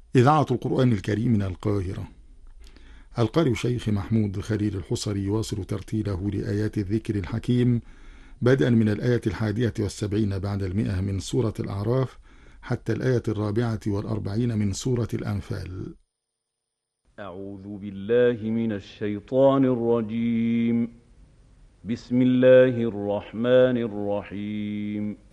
إذاعة القرآن الكريم من القاهرة. القارئ شيخ محمود خليل الحصري يواصل ترتيله لآيات الذكر الحكيم بدءا من الآية 71 بعد 100 من سورة الأعراف حتى الآية 44 من سورة الأنفال. أعوذ بالله من الشيطان الرجيم. بسم الله الرحمن الرحيم.